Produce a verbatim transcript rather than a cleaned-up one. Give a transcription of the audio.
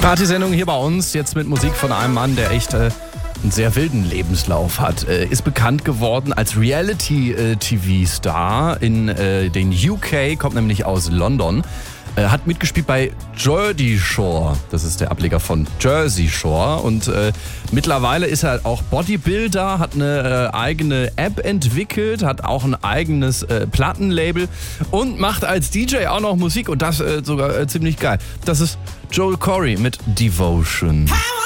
Partysendung hier bei uns, jetzt mit Musik von einem Mann, der echt äh, einen sehr wilden Lebenslauf hat. Äh, ist bekannt geworden als Reality-T V-Star in äh, den U K, kommt nämlich aus London. Äh, hat mitgespielt bei Jersey Shore, das ist der Ableger von Jersey Shore. Und äh, mittlerweile ist er auch Bodybuilder, hat eine äh, eigene App entwickelt, hat auch ein eigenes äh, Plattenlabel und macht als D J auch noch Musik und das äh, sogar äh, ziemlich geil. Das ist Joel Corry mit Devotion. Power!